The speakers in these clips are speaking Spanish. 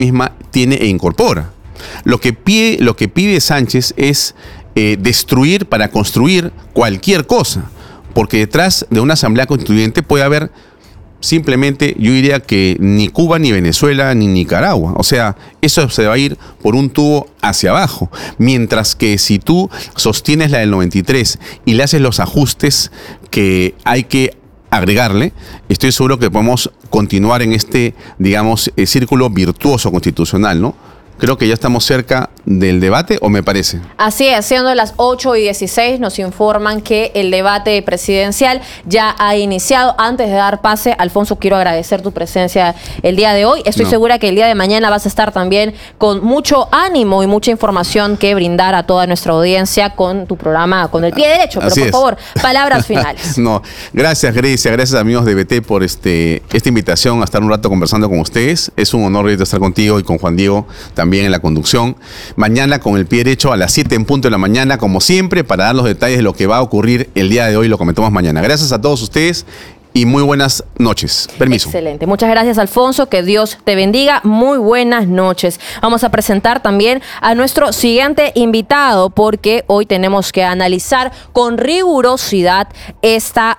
misma tiene e incorpora. Lo que pide Sánchez es destruir para construir cualquier cosa, porque detrás de una asamblea constituyente puede haber simplemente, yo diría que ni Cuba, ni Venezuela, ni Nicaragua. O sea, eso se va a ir por un tubo hacia abajo. Mientras que si tú sostienes la del 93 y le haces los ajustes que hay que agregarle, estoy seguro que podemos continuar en este, digamos, círculo virtuoso constitucional, ¿no? Creo que ya estamos cerca del debate, ¿o me parece? Así es, siendo las 8:16, nos informan que el debate presidencial ya ha iniciado. Antes de dar pase, Alfonso, quiero agradecer tu presencia el día de hoy. Estoy segura que el día de mañana vas a estar también con mucho ánimo y mucha información que brindar a toda nuestra audiencia con tu programa Con el Pie Derecho. Pero por favor, palabras finales. No, gracias Grecia, gracias amigos de BT por esta invitación a estar un rato conversando con ustedes. Es un honor estar contigo y con Juan Diego también en la conducción. Mañana Con el Pie Derecho a las 7 en punto de la mañana, como siempre, para dar los detalles de lo que va a ocurrir el día de hoy. Lo comentamos mañana. Gracias a todos ustedes y muy buenas noches. Permiso. Excelente. Muchas gracias, Alfonso. Que Dios te bendiga. Muy buenas noches. Vamos a presentar también a nuestro siguiente invitado, porque hoy tenemos que analizar con rigurosidad estas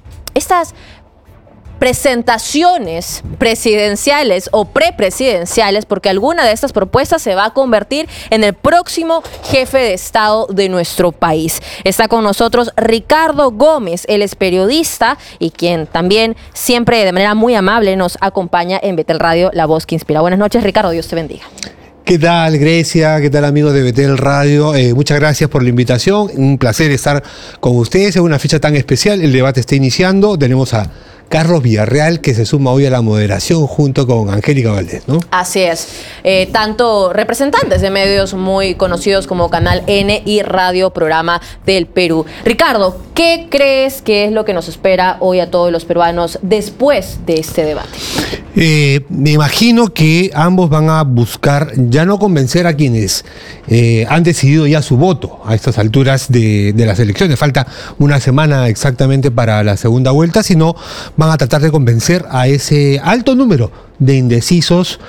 presentaciones presidenciales o prepresidenciales, porque alguna de estas propuestas se va a convertir en el próximo jefe de Estado de nuestro país. Está con nosotros Ricardo Gómez, él es periodista y quien también siempre de manera muy amable nos acompaña en Betel Radio, la voz que inspira. Buenas noches, Ricardo, Dios te bendiga. ¿Qué tal, Grecia? ¿Qué tal, amigos de Betel Radio? Muchas gracias por la invitación. Un placer estar con ustedes en una fecha tan especial. El debate está iniciando. Tenemos a Carlos Villarreal, que se suma hoy a la moderación junto con Angélica Valdés, ¿no? Así es. Tanto representantes de medios muy conocidos como Canal N y Radio Programa del Perú. Ricardo, ¿qué crees que es lo que nos espera hoy a todos los peruanos después de este debate? Me imagino que ambos van a buscar ya no convencer a quienes han decidido ya su voto a estas alturas de las elecciones. Falta una semana exactamente para la segunda vuelta, sino van a tratar de convencer a ese alto número de indecisos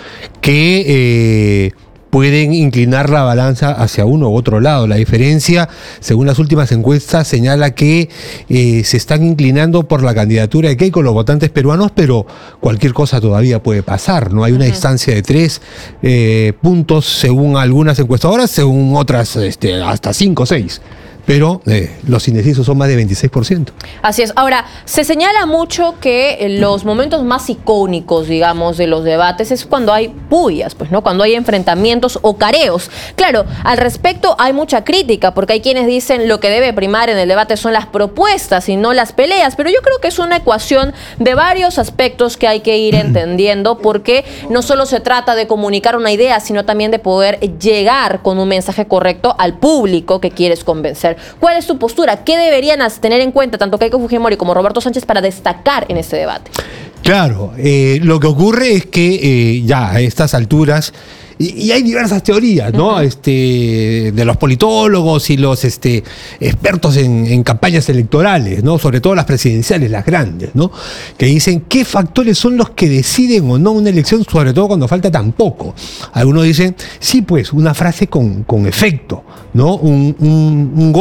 que pueden inclinar la balanza hacia uno u otro lado. La diferencia, según las últimas encuestas, señala que se están inclinando por la candidatura de Keiko los votantes peruanos, pero cualquier cosa todavía puede pasar, ¿no? Hay una distancia de 3 puntos según algunas encuestadoras, según otras hasta 5 o 6. Pero los indecisos son más de 26%. Así es. Ahora, se señala mucho que los momentos más icónicos, digamos, de los debates es cuando hay pullas, pues, ¿no? Cuando hay enfrentamientos o careos. Claro, al respecto hay mucha crítica, porque hay quienes dicen lo que debe primar en el debate son las propuestas y no las peleas, pero yo creo que es una ecuación de varios aspectos que hay que ir entendiendo, porque no solo se trata de comunicar una idea, sino también de poder llegar con un mensaje correcto al público que quieres convencer. ¿Cuál es tu postura? ¿Qué deberían tener en cuenta tanto Keiko Fujimori como Roberto Sánchez para destacar en este debate? Claro, lo que ocurre es que ya a estas alturas, y hay diversas teorías, ¿no? De los politólogos y los expertos en campañas electorales, ¿no? Sobre todo las presidenciales, las grandes, ¿no? Que dicen qué factores son los que deciden o no una elección, sobre todo cuando falta tan poco. Algunos dicen, sí, pues, una frase con efecto, ¿no? Un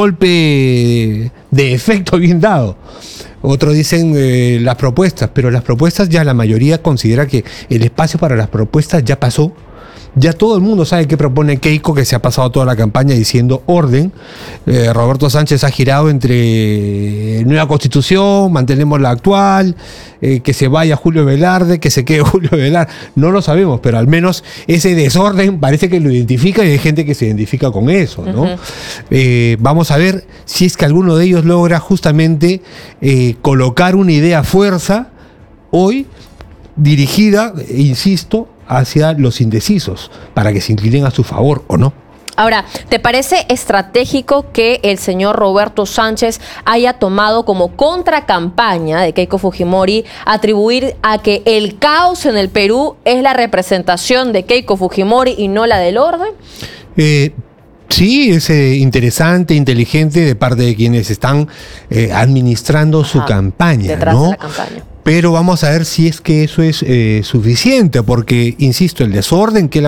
golpe de efecto bien dado. Otros dicen las propuestas, pero las propuestas ya la mayoría considera que el espacio para las propuestas ya pasó. Ya todo el mundo sabe qué propone Keiko, que se ha pasado toda la campaña diciendo orden. Roberto Sánchez ha girado entre nueva constitución, mantenemos la actual, que se vaya Julio Velarde, que se quede Julio Velarde. No lo sabemos, pero al menos ese desorden parece que lo identifica y hay gente que se identifica con eso, ¿no? Vamos a ver si es que alguno de ellos logra justamente colocar una idea a fuerza hoy dirigida, insisto, hacia los indecisos, para que se inclinen a su favor o no. Ahora, ¿te parece estratégico que el señor Roberto Sánchez haya tomado como contracampaña de Keiko Fujimori atribuir a que el caos en el Perú es la representación de Keiko Fujimori y no la del orden? Sí, es interesante, inteligente de parte de quienes están administrando su campaña, detrás ¿no? de la campaña. Pero vamos a ver si es que eso es suficiente, porque, insisto, el desorden que él